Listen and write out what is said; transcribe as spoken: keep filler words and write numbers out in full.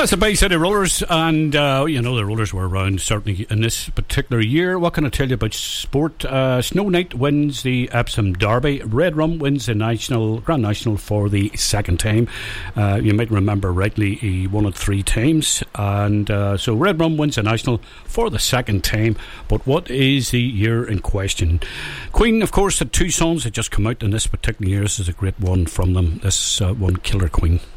That's the Bay City Rollers, and uh, you know the Rollers were around certainly in this particular year. What can I tell you about sport? Uh, Snow Knight wins the Epsom Derby. Red Rum wins the National Grand National for the second time. Uh, you might remember rightly he won it three times, and uh, so Red Rum wins the National for the second time. But what is the year in question? Queen, of course, had two songs that just come out in this particular year. This is a great one from them. This uh, one, Killer Queen.